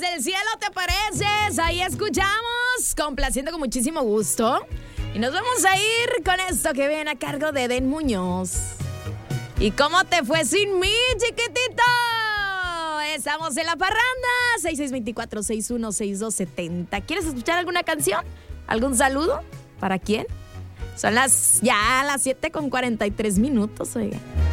del cielo te pareces. Ahí escuchamos, complaciendo con muchísimo gusto. Y nos vamos a ir con esto que viene a cargo de Eden Muñoz. ¿Y cómo te fue sin mí, chiquitito? Estamos en la parranda. 6624-616270. ¿Quieres escuchar alguna canción? ¿Algún saludo? ¿Para quién? Son las 7:43, oiga.